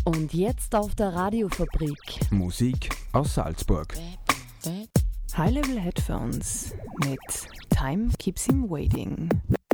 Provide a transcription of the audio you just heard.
Und jetzt auf der Radiofabrik. Musik aus Salzburg. High-Level Headphones mit Time Keeps Him Waiting.